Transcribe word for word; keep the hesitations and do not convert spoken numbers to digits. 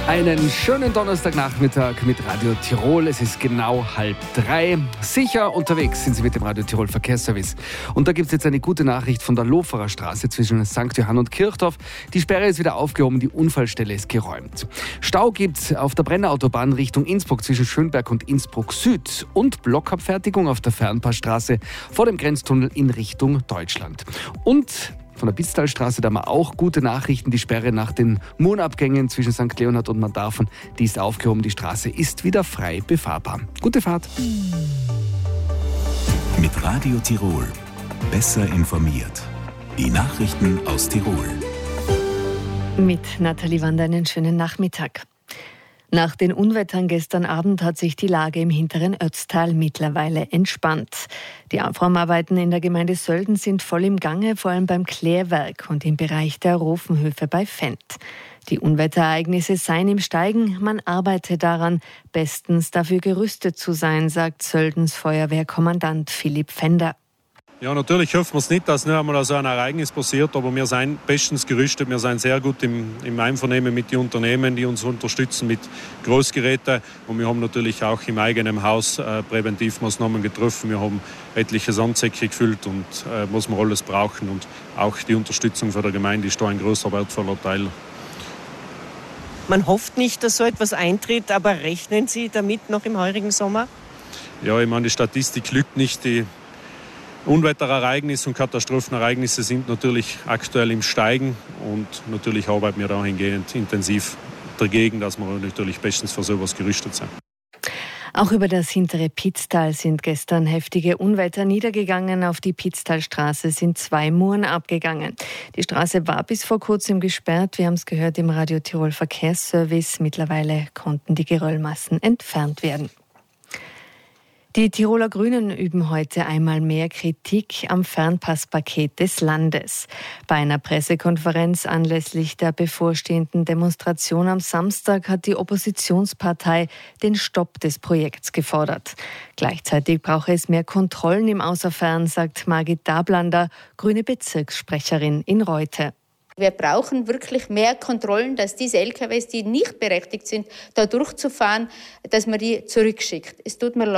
Einen schönen Donnerstagnachmittag mit Radio Tirol. Es ist genau halb drei. Sicher unterwegs sind Sie mit dem Radio Tirol Verkehrsservice. Und da gibt es jetzt eine gute Nachricht von der Loferer Straße zwischen Sankt Johann und Kirchdorf. Die Sperre ist wieder aufgehoben, die Unfallstelle ist geräumt. Stau gibt es auf der Brennerautobahn Richtung Innsbruck zwischen Schönberg und Innsbruck Süd. Und Blockabfertigung auf der Fernpassstraße vor dem Grenztunnel in Richtung Deutschland. Und von der Pitztalstraße, da haben wir auch gute Nachrichten. Die Sperre nach den Murnabgängen zwischen Sankt Leonhard und Madarfen, die ist aufgehoben. Die Straße ist wieder frei befahrbar. Gute Fahrt. Mit Radio Tirol. Besser informiert. Die Nachrichten aus Tirol. Mit Nathalie Wander einen schönen Nachmittag. Nach den Unwettern gestern Abend hat sich die Lage im hinteren Ötztal mittlerweile entspannt. Die Aufräumarbeiten in der Gemeinde Sölden sind voll im Gange, vor allem beim Klärwerk und im Bereich der Rofenhöfe bei Fendt. Die Unwetterereignisse seien im Steigen, man arbeite daran, bestens dafür gerüstet zu sein, sagt Söldens Feuerwehrkommandant Philipp Fender. Ja, natürlich hoffen wir es nicht, dass nicht einmal so ein Ereignis passiert, aber wir sind bestens gerüstet. Wir sind sehr gut im, im Einvernehmen mit den Unternehmen, die uns unterstützen mit Großgeräten. Und wir haben natürlich auch im eigenen Haus äh, Präventivmaßnahmen getroffen. Wir haben etliche Sandsäcke gefüllt und äh, was wir alles brauchen. Und auch die Unterstützung von der Gemeinde ist da ein großer, wertvoller Teil. Man hofft nicht, dass so etwas eintritt, aber rechnen Sie damit noch im heurigen Sommer? Ja, ich meine, die Statistik lügt nicht. Die Unwetterereignisse und Katastrophenereignisse sind natürlich aktuell im Steigen und natürlich arbeiten wir dahingehend intensiv dagegen, dass wir natürlich bestens für sowas gerüstet sind. Auch über das hintere Pitztal sind gestern heftige Unwetter niedergegangen. Auf die Pitztalstraße sind zwei Muren abgegangen. Die Straße war bis vor kurzem gesperrt. Wir haben es gehört im Radio Tirol Verkehrsservice. Mittlerweile konnten die Geröllmassen entfernt werden. Die Tiroler Grünen üben heute einmal mehr Kritik am Fernpasspaket des Landes. Bei einer Pressekonferenz anlässlich der bevorstehenden Demonstration am Samstag hat die Oppositionspartei den Stopp des Projekts gefordert. Gleichzeitig brauche es mehr Kontrollen im Außerfern, sagt Margit Dablander, grüne Bezirkssprecherin in Reute. Wir brauchen wirklich mehr Kontrollen, dass diese L K Ws, die nicht berechtigt sind, da durchzufahren, dass man die zurückschickt. Es tut mir leid.